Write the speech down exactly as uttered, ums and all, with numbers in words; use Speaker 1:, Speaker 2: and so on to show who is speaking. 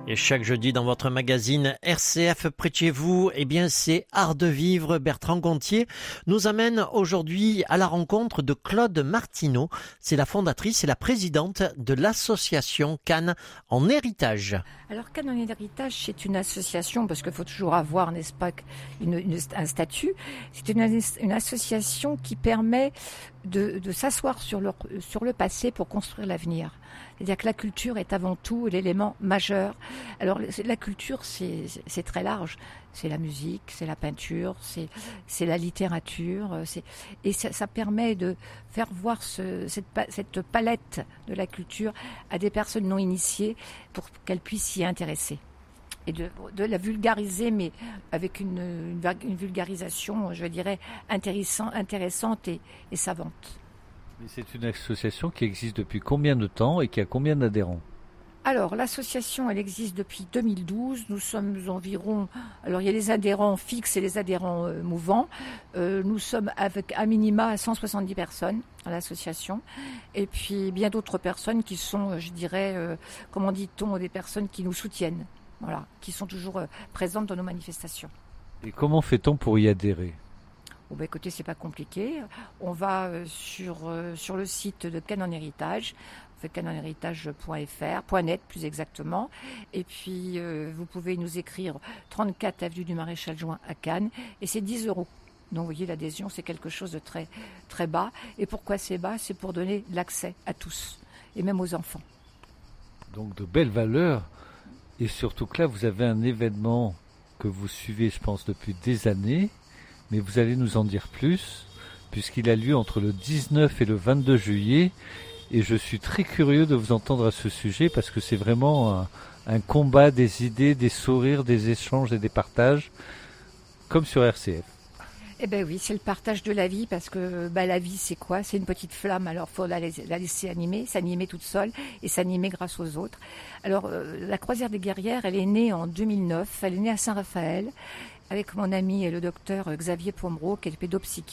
Speaker 1: Et chaque jeudi dans votre magazine R C F près de chez vous, eh bien c'est Art de vivre. Bertrand Gontier nous amène aujourd'hui à la rencontre de Claude Martineau. C'est la fondatrice et la présidente de l'association Cannes en héritage.
Speaker 2: Alors Cannes en héritage, c'est une association, parce qu'il faut toujours avoir, n'est-ce pas, une, une, un statut. C'est une, une association qui permet de, de s'asseoir sur le, sur le passé pour construire l'avenir. C'est-à-dire que la culture est avant tout l'élément majeur. Alors la culture, c'est, c'est très large. C'est la musique, c'est la peinture, c'est, c'est la littérature. C'est, et ça, ça permet de faire voir ce, cette, cette palette de la culture à des personnes non initiées pour qu'elles puissent s'y intéresser. Et de, de la vulgariser, mais avec une, une, une vulgarisation, je dirais, intéressant, intéressante et, et savante.
Speaker 3: Mais c'est une association qui existe depuis combien de temps et qui a combien d'adhérents ?
Speaker 2: Alors, l'association, elle existe depuis deux mille douze. Nous sommes environ... Alors, il y a les adhérents fixes et les adhérents euh, mouvants. Euh, nous sommes avec à minima cent soixante-dix personnes à l'association. Et puis, bien d'autres personnes qui sont, je dirais, euh, comment dit-on, des personnes qui nous soutiennent. Voilà, qui sont toujours euh, présentes dans nos manifestations.
Speaker 3: Et comment fait-on pour y adhérer ?
Speaker 2: Bon, bah, écoutez, c'est pas compliqué. On va euh, sur, euh, sur le site de Cannes en héritage, on fait cannes en héritage point f r, point net plus exactement. Et puis, euh, vous pouvez nous écrire trente-quatre avenue du Maréchal Juin à Cannes, et c'est dix euros. Donc, vous voyez, l'adhésion, c'est quelque chose de très, très bas. Et pourquoi c'est bas ? C'est pour donner l'accès à tous, et même aux enfants.
Speaker 3: Donc, de belles valeurs. Et surtout que là, vous avez un événement que vous suivez, je pense, depuis des années. Mais vous allez nous en dire plus, puisqu'il a lieu entre le dix-neuf et le vingt-deux juillet. Et je suis très curieux de vous entendre à ce sujet, parce que c'est vraiment un, un combat des idées, des sourires, des échanges et des partages, comme sur R C F.
Speaker 2: Eh bien oui, c'est le partage de la vie, parce que bah, la vie, c'est quoi ? C'est une petite flamme, alors il faut la, la laisser animer, s'animer toute seule et s'animer grâce aux autres. Alors, euh, la Croisière des Guerrières, elle est née en deux mille neuf, elle est née à Saint-Raphaël, avec mon ami le docteur Xavier Pomereau, qui est pédopsychiatre.